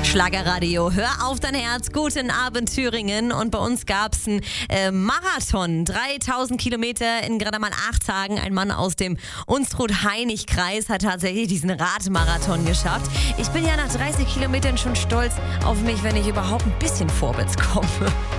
Schlagerradio, hör auf dein Herz, guten Abend Thüringen. Und bei uns gab es einen Marathon, 3000 Kilometer in gerade mal 8 Tagen. Ein Mann aus dem Unstrut-Hainich-Kreis hat tatsächlich diesen Radmarathon geschafft. Ich bin ja nach 30 Kilometern schon stolz auf mich, wenn ich überhaupt ein bisschen vorwärts komme.